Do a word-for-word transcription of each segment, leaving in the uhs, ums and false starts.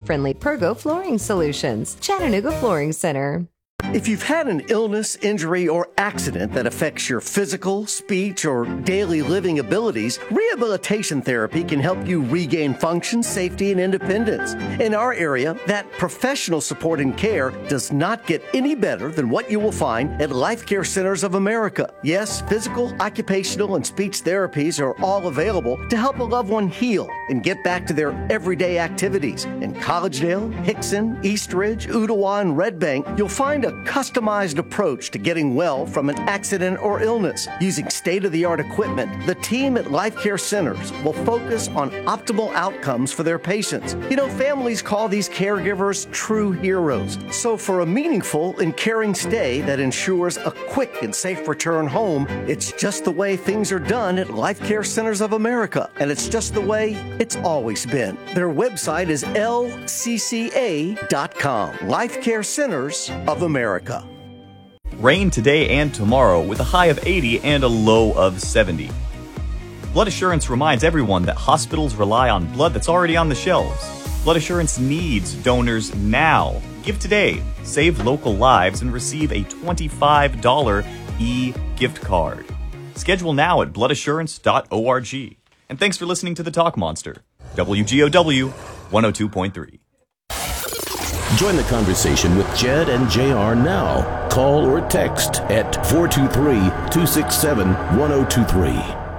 budget-friendly Pergo flooring solutions. Chattanooga Flooring Center. If you've had an illness, injury, or accident that affects your physical, speech, or daily living abilities, rehabilitation therapy can help you regain function, safety, and independence. In our area, that professional support and care does not get any better than what you will find at Life Care Centers of America. Yes, physical, occupational, and speech therapies are all available to help a loved one heal and get back to their everyday activities. In Collegedale, Hickson, Eastridge, Ooltewah, and Red Bank, you'll find a customized approach to getting well from an accident or illness. Using state-of-the-art equipment, the team at Life Care Centers will focus on optimal outcomes for their patients. You know, families call these caregivers true heroes. So for a meaningful and caring stay that ensures a quick and safe return home, it's just the way things are done at Life Care Centers of America. And it's just the way it's always been. Their website is L C C A dot com. Life Care Centers of America. America. Rain today and tomorrow with a high of eighty and a low of seventy. Blood Assurance reminds everyone that hospitals rely on blood that's already on the shelves. Blood Assurance needs donors now. Give today, save local lives, and receive a twenty-five dollars e-gift card. Schedule now at blood assurance dot org. And thanks for listening to The Talk Monster, W G O W one oh two point three. Join the conversation with Jed and J R now. Call or text at four two three, two six seven, one oh two three.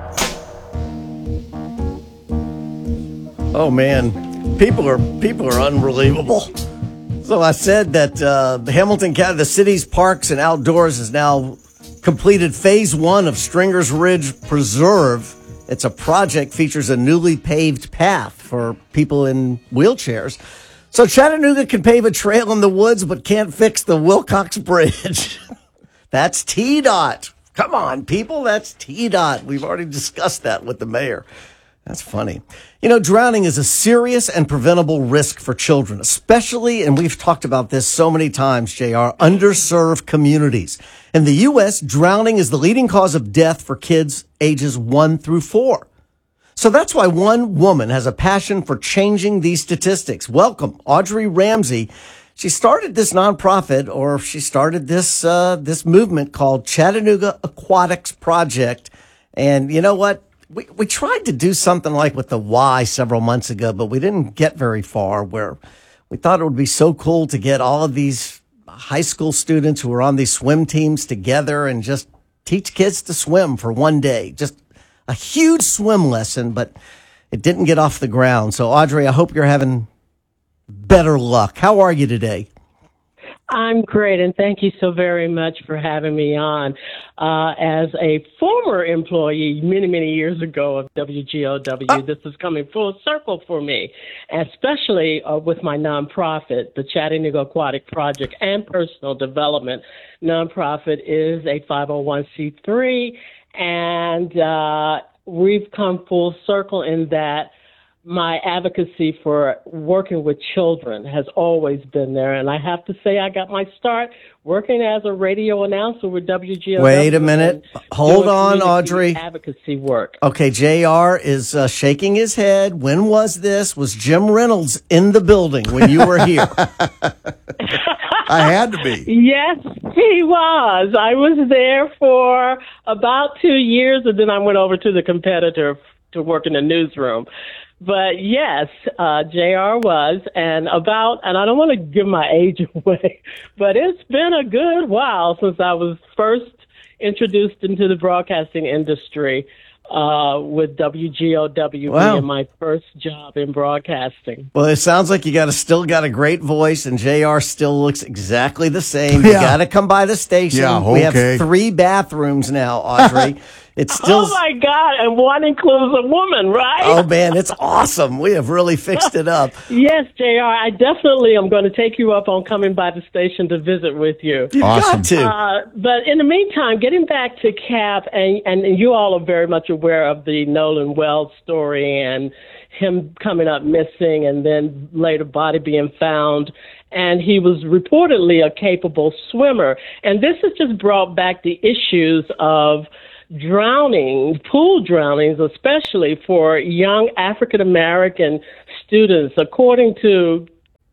Oh man, people are people are unbelievable. So I said that uh, Hamilton County, the city's parks and outdoors, has now completed phase one of Stringer's Ridge Preserve. It's a project features a newly paved path for people in wheelchairs. So Chattanooga can pave a trail in the woods, but can't fix the Wilcox Bridge. That's T DOT. Come on, people, that's T DOT. We've already discussed that with the mayor. That's funny. You know, drowning is a serious and preventable risk for children, especially, and we've talked about this so many times, J R, underserved communities. In the U S, drowning is the leading cause of death for kids ages one through four. So that's why one woman has a passion for changing these statistics. Welcome, Audrey Ramsey. She started this nonprofit, or she started this uh, this movement called Chattanooga Aquatics Project. And you know what? We we tried to do something like with the Y several months ago, but we didn't get very far. Where we thought it would be so cool to get all of these high school students who are on these swim teams together and just teach kids to swim for one day. Just a huge swim lesson, but it didn't get off the ground. So, Audrey, I hope you're having better luck. How are you today? I'm great, and thank you so very much for having me on. Uh, as a former employee many, many years ago of W G O W, oh. This is coming full circle for me, especially uh, with my nonprofit, the Chattanooga Aquatic Project and Personal Development. Nonprofit is a five oh one c three, and uh, we've come full circle in that my advocacy for working with children has always been there. And I have to say I got my start working as a radio announcer with W G O W. Wait a minute. Hold on, Audrey. Advocacy work. Okay, J R is uh, shaking his head. When was this? Was Jim Reynolds in the building when you were here? I had to be. Yes, he was. I was there for about two years, and then I went over to the competitor to work in the newsroom. But yes, uh, J R was, and about, and I don't want to give my age away, but it's been a good while since I was first introduced into the broadcasting industry uh, with W G O W, wow. being my first job in broadcasting. Well, it sounds like you got a, still got a great voice, and J R still looks exactly the same. You Yeah. got to come by the station. Yeah, We have okay. three bathrooms now, Audrey. It's still. Oh my God! And one includes a woman, right? Oh man, it's awesome. We have really fixed it up. Yes, J R. I definitely am going to take you up on coming by the station to visit with you. You've Awesome. got to. Uh, but in the meantime, getting back to Cap, and, and you all are very much aware of the Nolan Wells story and him coming up missing and then later body being found. And he was reportedly a capable swimmer. And this has just brought back the issues of drowning, pool drownings, especially for young African-American students. According to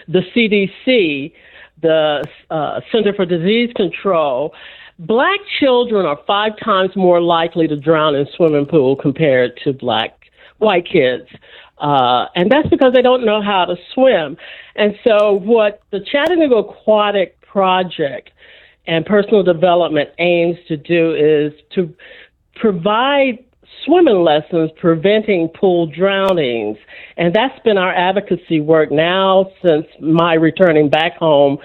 the C D C, the uh, Center for Disease Control, black children are five times more likely to drown in swimming pool compared to black white kids. Uh, and that's because they don't know how to swim. And so what the Chattanooga Aquatic Project and Personal Development aims to do is to provide swimming lessons preventing pool drownings. And that's been our advocacy work now since my returning back home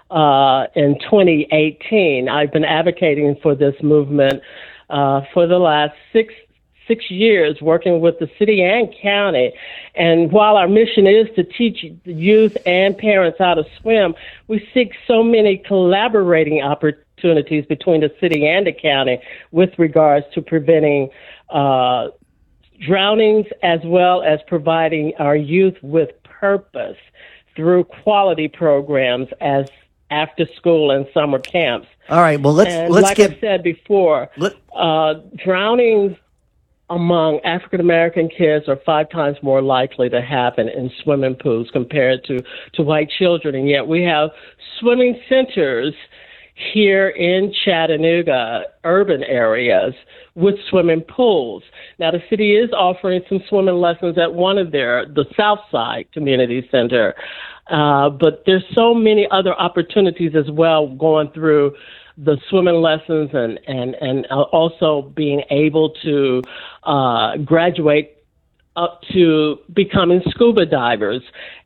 uh, in twenty eighteen. I've been advocating for this movement uh, for the last six six years, working with the city and county. And while our mission is to teach the youth and parents how to swim, we seek so many collaborating opportunities between the city and the county with regards to preventing uh, drownings, as well as providing our youth with purpose through quality programs as after school and summer camps. All right, well, let's and let's like get I said before, let, uh, drownings among African American kids are five times more likely to happen in swimming pools compared to, to white children. And yet we have swimming centers here in Chattanooga, urban areas, with swimming pools. Now, the city is offering some swimming lessons at one of their, the Southside Community Center. Uh, but there's so many other opportunities as well going through the swimming lessons and, and, and also being able to uh, graduate up to becoming scuba divers.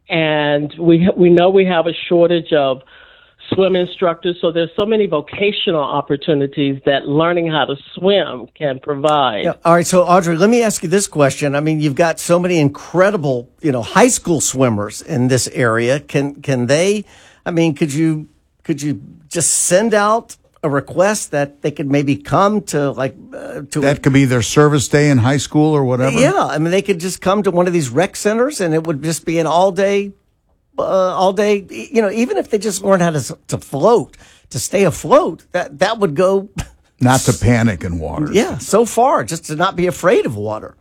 And we we know we have a shortage of swim instructors, so there's so many vocational opportunities that learning how to swim can provide. Yeah, all right, so Audrey, let me ask you this question. I mean, you've got so many incredible, you know, high school swimmers in this area. Can can they? I mean, could you could you just send out a request that they could maybe come to, like, uh, to that could be their service day in high school or whatever? Yeah, I mean, they could just come to one of these rec centers, and it would just be an all day, uh, all day. You know, even if they just learn how to to float, to stay afloat, that that would go. Not to panic in water. Yeah, so far, just to not be afraid of water.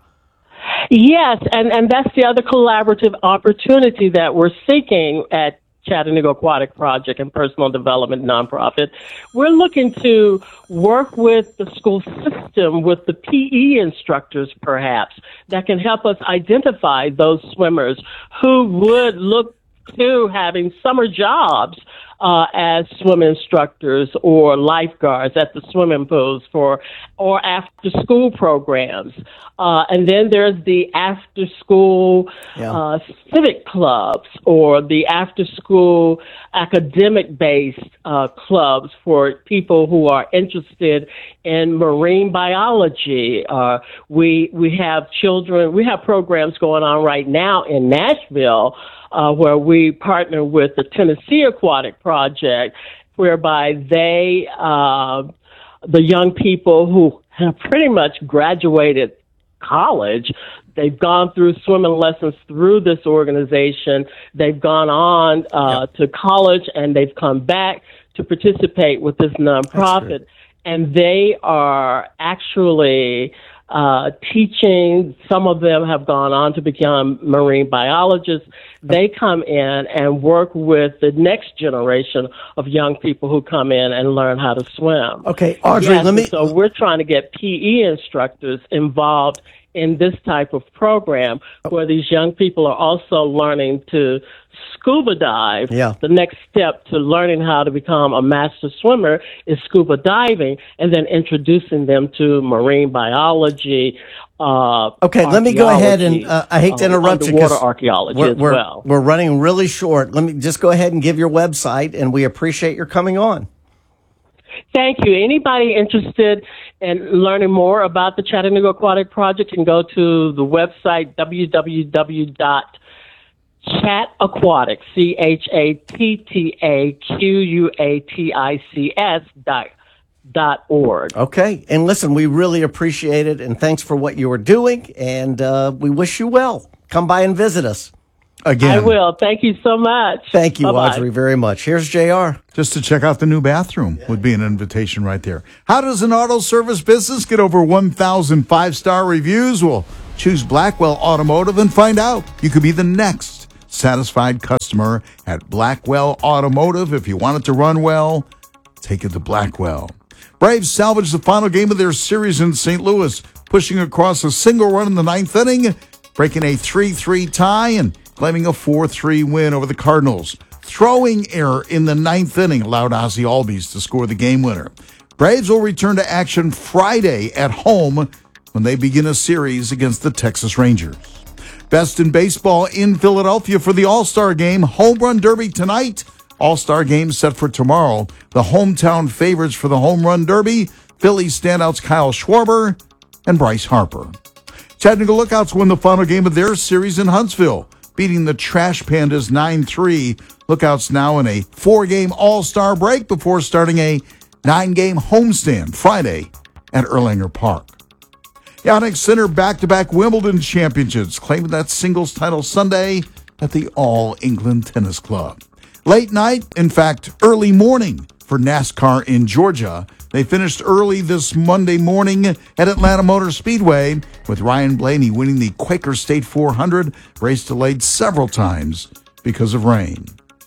Yes, and, and that's the other collaborative opportunity that we're seeking at Chattanooga Aquatic Project and Personal Development Nonprofit. We're looking to work with the school system, with the P E instructors, perhaps, that can help us identify those swimmers who would look to having summer jobs uh, as swim instructors or lifeguards at the swimming pools for or after school programs. Uh, and then there's the after school yeah. uh, civic clubs or the after school academic based uh, clubs for people who are interested in marine biology. Uh, we we have children, we have programs going on right now in Nashville uh, where we partner with the Tennessee Aquatic Project, whereby they, uh, the young people who have pretty much graduated college, they've gone through swimming lessons through this organization. They've gone on uh, yep. to college, and they've come back to participate with this nonprofit. And they are actually uh, teaching. Some of them have gone on to become marine biologists. They come in and work with the next generation of young people who come in and learn how to swim. Okay, Audrey, yes, let me... So we're trying to get P E instructors involved in this type of program where these young people are also learning to scuba dive. Yeah. The next step to learning how to become a master swimmer is scuba diving, and then introducing them to marine biology. Uh, okay, let me go ahead and uh, I hate to interrupt uh, you because archaeology we're, as we're, well. We're running really short. Let me just go ahead and give your website, and we appreciate your coming on. Thank you. Anybody interested in learning more about the Chattanooga Aquatic Project can go to the website w w w dot chat aquatics, C H A T T A Q U A T I C S dot dot org. Okay. And listen, we really appreciate it, and thanks for what you are doing, and uh, we wish you well. Come by and visit us. Again. I will. Thank you so much. Thank you, Bye-bye. Audrey, very much. Here's J R. Just to check out the new bathroom would be an invitation right there. How does an auto service business get over one thousand five-star reviews? Well, choose Blackwell Automotive and find out. You could be the next satisfied customer at Blackwell Automotive. If you want it to run well, take it to Blackwell. Braves salvaged the final game of their series in Saint Louis, pushing across a single run in the ninth inning, breaking a three three tie and claiming a four three win over the Cardinals. Throwing error in the ninth inning allowed Ozzie Albies to score the game winner. Braves will return to action Friday at home when they begin a series against the Texas Rangers. Best in baseball in Philadelphia for the All-Star Game. Home Run Derby tonight. All-Star Game set for tomorrow. The hometown favorites for the Home Run Derby, Philly standouts Kyle Schwarber and Bryce Harper. Chattanooga Lookouts won the final game of their series in Huntsville, beating the Trash Pandas nine three. Lookouts now in a four-game All-Star break before starting a nine-game homestand Friday at Erlanger Park. Yonex Center back-to-back Wimbledon championships, claiming that singles title Sunday at the All England Tennis Club. Late night, in fact, early morning for NASCAR in Georgia. They finished early this Monday morning at Atlanta Motor Speedway, with Ryan Blaney winning the Quaker State four hundred, race delayed several times because of rain.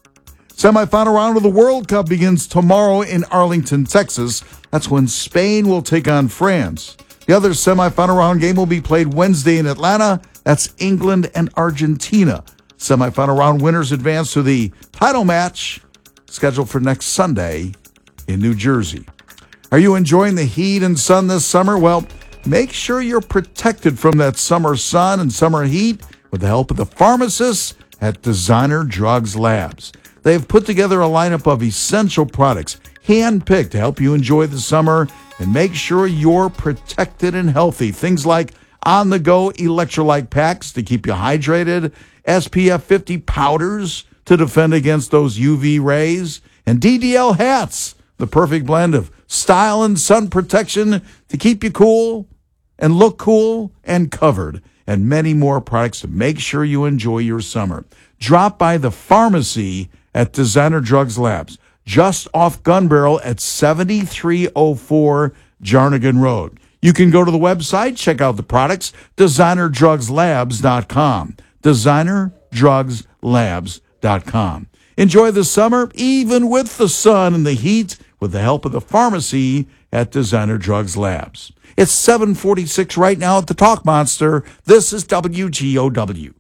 Semifinal round of the World Cup begins tomorrow in Arlington, Texas. That's when Spain will take on France. The other semifinal round game will be played Wednesday in Atlanta. That's England and Argentina. Semifinal round winners advance to the title match scheduled for next Sunday in New Jersey. Are you enjoying the heat and sun this summer? Well, make sure you're protected from that summer sun and summer heat with the help of the pharmacists at Designer Drugs Labs. They've put together a lineup of essential products, hand-picked to help you enjoy the summer and make sure you're protected and healthy. Things like on-the-go electrolyte packs to keep you hydrated, S P F fifty powders to defend against those U V rays, and D D L hats, the perfect blend of style and sun protection to keep you cool and look cool and covered, and many more products to make sure you enjoy your summer. Drop by the pharmacy at Designer Drugs Labs, just off Gun Barrel at seventy-three oh four Jarnigan Road. You can go to the website, check out the products, designer drugs labs dot com. designer drugs labs dot com. Enjoy the summer, even with the sun and the heat, with the help of the pharmacy at Designer Drugs Labs. It's seven forty-six right now at the Talk Monster. This is W G O W.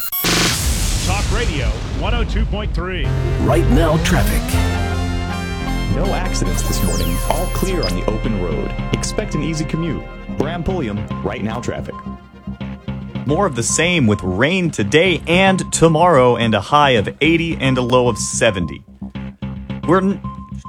Talk Radio one oh two point three. Right now, traffic. No accidents this morning. All clear on the open road. Expect an easy commute. Bram Pulliam, Right Now Traffic. More of the same with rain today and tomorrow, and a high of eighty and a low of seventy. We're... N-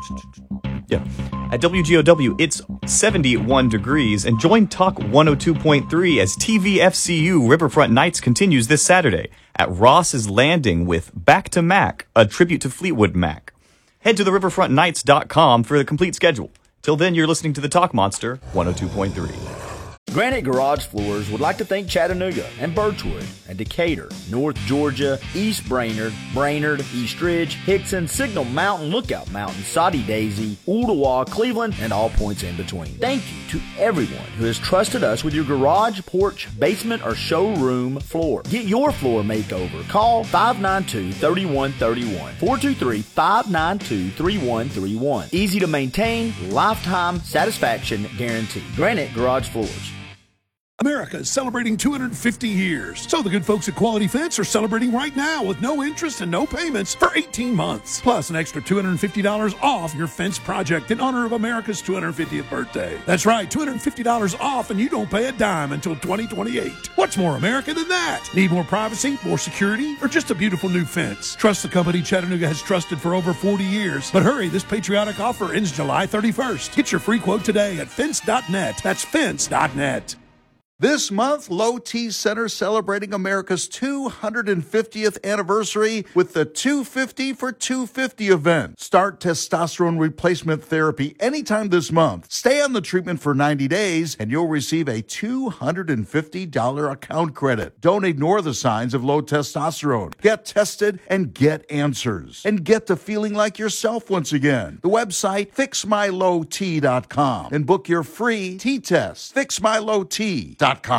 yeah. At W G O W, it's seventy-one degrees, and join Talk one oh two point three as T V F C U Riverfront Nights continues this Saturday at Ross's Landing with Back to Mac, a tribute to Fleetwood Mac. Head to the riverfront nights dot com for the complete schedule. Till then, you're listening to the Talk Monster one oh two point three. Granite Garage Floors would like to thank Chattanooga and Birchwood and Decatur, North Georgia, East Brainerd, Brainerd, East Ridge, Hickson, Signal Mountain, Lookout Mountain, Soddy Daisy, Ooltewah, Cleveland, and all points in between. Thank you to everyone who has trusted us with your garage, porch, basement, or showroom floor. Get your floor makeover. Call five nine two, three one three one, four two three, five nine two, three one three one. Easy to maintain, lifetime satisfaction guarantee. Granite Garage Floors. America is celebrating two hundred fifty years. So the good folks at Quality Fence are celebrating right now with no interest and no payments for eighteen months. Plus an extra two hundred fifty dollars off your fence project in honor of America's two hundred fiftieth birthday. That's right, two hundred fifty dollars off and you don't pay a dime until twenty twenty-eight. What's more America than that? Need more privacy, more security, or just a beautiful new fence? Trust the company Chattanooga has trusted for over forty years. But hurry, this patriotic offer ends July thirty-first. Get your free quote today at fence dot net. That's fence dot net. This month, Low T Center celebrating America's two hundred fiftieth anniversary with the two fifty for two fifty event. Start testosterone replacement therapy anytime this month. Stay on the treatment for ninety days and you'll receive a two hundred fifty dollars account credit. Don't ignore the signs of low testosterone. Get tested and get answers. And get to feeling like yourself once again. The website, fix my low t dot com, and book your free T-test. fix my low t dot com.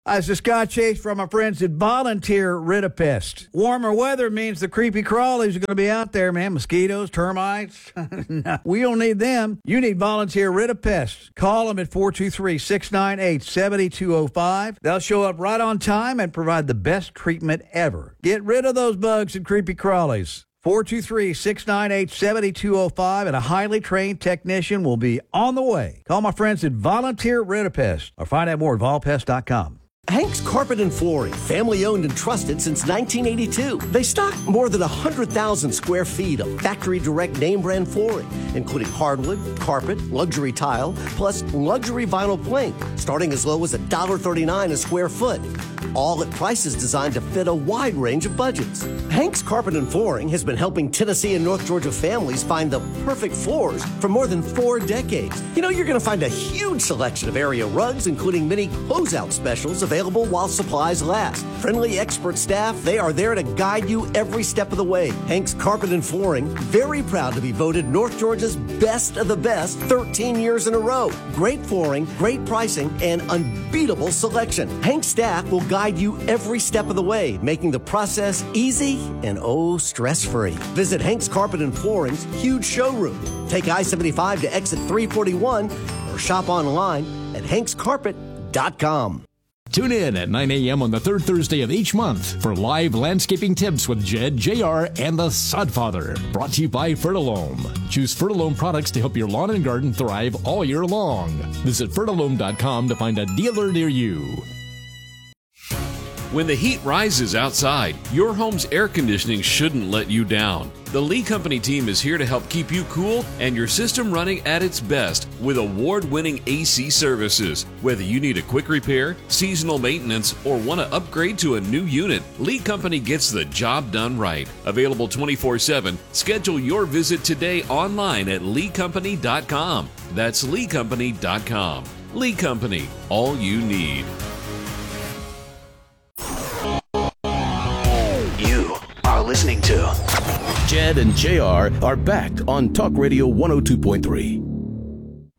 Hi, this is Scott Chase from my friends at Volunteer Rid-A-Pest. Warmer weather means the creepy crawlies are going to be out there, man. Mosquitoes, termites. No, we don't need them. You need Volunteer Rid-A-Pest. Call them at four two three, six nine eight, seven two zero five. They'll show up right on time and provide the best treatment ever. Get rid of those bugs and creepy crawlies. four two three, six nine eight, seven two zero five, and a highly trained technician will be on the way. Call my friends at Volunteer Rid-A-Pest or find out more at vol pest dot com. Hank's Carpet and Flooring, family owned and trusted since nineteen eighty-two. They stock more than one hundred thousand square feet of factory direct name brand flooring, including hardwood, carpet, luxury tile, plus luxury vinyl plank, starting as low as one dollar thirty-nine a square foot. All at prices designed to fit a wide range of budgets. Hank's Carpet and Flooring has been helping Tennessee and North Georgia families find the perfect floors for more than four decades. You know, you're going to find a huge selection of area rugs, including many closeout specials available while supplies last. Friendly expert staff, they are there to guide you every step of the way. Hank's Carpet and Flooring, very proud to be voted North Georgia's best of the best thirteen years in a row. Great flooring, great pricing, and unbeatable selection. Hank's staff will guide you every step of the way, making the process easy and oh, stress-free. Visit Hank's Carpet and Flooring's huge showroom. Take I seventy-five to exit three forty-one or shop online at hanks carpet dot com. Tune in at nine a.m. on the third Thursday of each month for live landscaping tips with Jed, J R, and the Sodfather. Brought to you by Fertilome. Choose Fertilome products to help your lawn and garden thrive all year long. Visit fertilome dot com to find a dealer near you. When the heat rises outside, your home's air conditioning shouldn't let you down. The Lee Company team is here to help keep you cool and your system running at its best with award-winning A C services. Whether you need a quick repair, seasonal maintenance, or want to upgrade to a new unit, Lee Company gets the job done right. Available twenty-four seven, schedule your visit today online at lee company dot com. That's lee company dot com. Lee Company, all you need. You are listening to Jed and J R are back on Talk Radio one oh two point three.